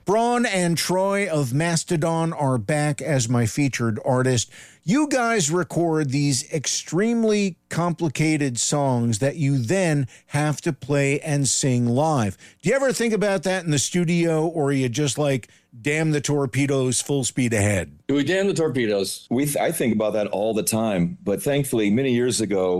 Braun and Troy of Mastodon are back as my featured artist. You guys record these extremely complicated songs that you then have to play and sing live. Do you ever think about that in the studio, or are you just like, damn the torpedoes, full speed ahead? We damn the torpedoes. I think about that all the time, but thankfully, many years ago,